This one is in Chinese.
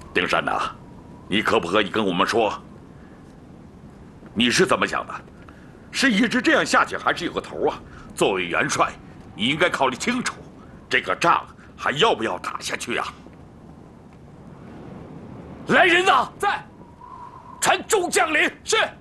丁山呐，你可不可以跟我们说，你是怎么想的？是一直这样下去，还是有个头啊？作为元帅，你应该考虑清楚，这个仗还要不要打下去啊？ 来人呐，在！传众将领。是。